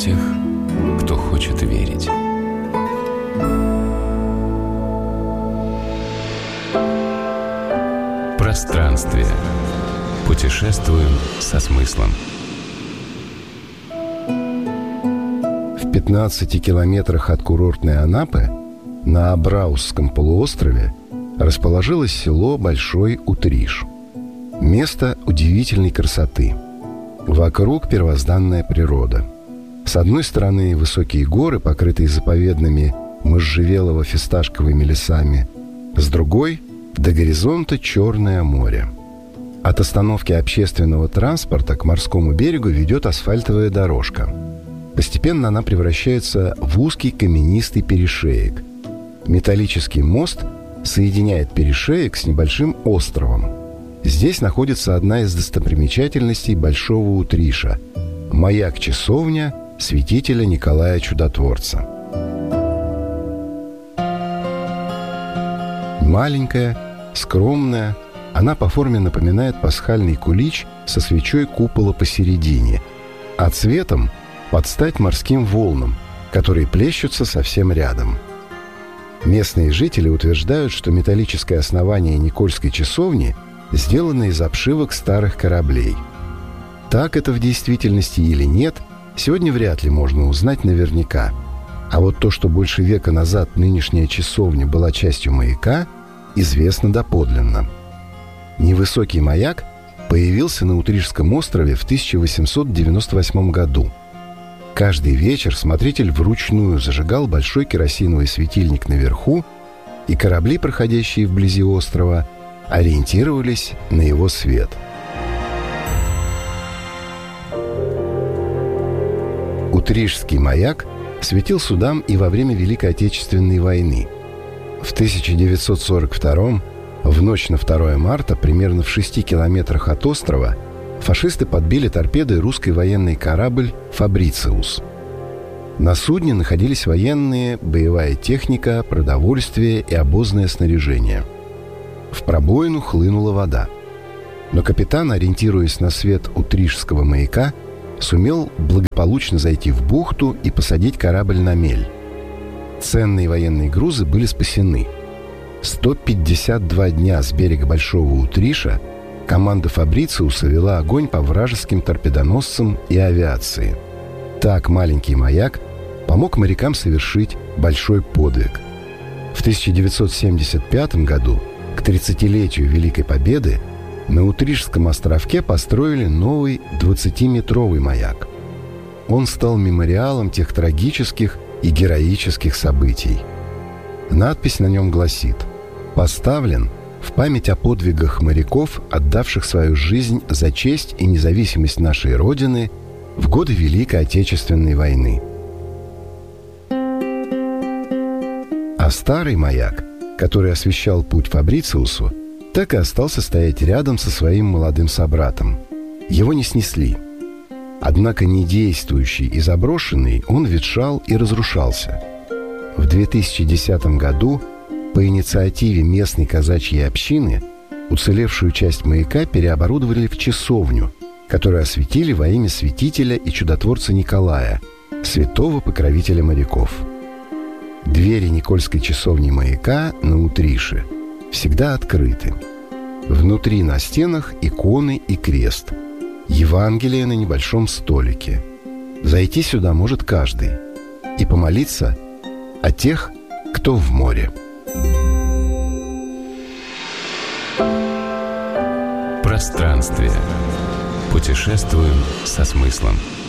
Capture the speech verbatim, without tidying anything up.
тех, кто хочет верить. Пространствие. Путешествуем со смыслом. В пятнадцати километрах от курортной Анапы на Абраусском полуострове расположилось село Большой Утриш. Место удивительной красоты. Вокруг первозданная природа. С одной стороны высокие горы, покрытые заповедными можжевелово-фисташковыми лесами. С другой — до горизонта Черное море. От остановки общественного транспорта к морскому берегу ведет асфальтовая дорожка. Постепенно она превращается в узкий каменистый перешеек. Металлический мост соединяет перешеек с небольшим островом. Здесь находится одна из достопримечательностей Большого Утриша – маяк-часовня святителя Николая Чудотворца. Маленькая, скромная, она по форме напоминает пасхальный кулич со свечой купола посередине, а цветом под стать морским волнам, которые плещутся совсем рядом. Местные жители утверждают, что металлическое основание Никольской часовни сделано из обшивок старых кораблей. Так это в действительности или нет, сегодня вряд ли можно узнать наверняка. А вот то, что больше века назад нынешняя часовня была частью маяка, известно доподлинно. Невысокий маяк появился на Утришском острове в тысяча восемьсот девяносто восьмом году. Каждый вечер смотритель вручную зажигал большой керосиновый светильник наверху, и корабли, проходящие вблизи острова, ориентировались на его свет. Утришский маяк светил судам и во время Великой Отечественной войны. В тысяча девятьсот сорок втором, в ночь на второе марта, примерно в шести километрах от острова, фашисты подбили торпедой русский военный корабль «Фабрициус». На судне находились военные, боевая техника, продовольствие и обозное снаряжение. В пробоину хлынула вода. Но капитан, ориентируясь на свет утришского маяка, сумел благополучно зайти в бухту и посадить корабль на мель. Ценные военные грузы были спасены. сто пятьдесят два дня с берега Большого Утриша команда Фабрициуса вела огонь по вражеским торпедоносцам и авиации. Так маленький маяк помог морякам совершить большой подвиг. В тысяча девятьсот семьдесят пятом году, к тридцатилетию Великой Победы, на Утришском островке построили новый двадцатиметровый маяк. Он стал мемориалом тех трагических и героических событий. Надпись на нем гласит: «Поставлен в память о подвигах моряков, отдавших свою жизнь за честь и независимость нашей Родины в годы Великой Отечественной войны». А старый маяк, который освещал путь Фабрициусу, так и остался стоять рядом со своим молодым собратом. Его не снесли. Однако недействующий и заброшенный, он ветшал и разрушался. В две тысячи десятом году по инициативе местной казачьей общины уцелевшую часть маяка переоборудовали в часовню, которую осветили во имя святителя и чудотворца Николая, святого покровителя моряков. Двери Никольской часовни маяка на Утрише всегда открыты. Внутри на стенах иконы и крест. Евангелие на небольшом столике. Зайти сюда может каждый и помолиться о тех, кто в море. Пространствие. Путешествуем со смыслом.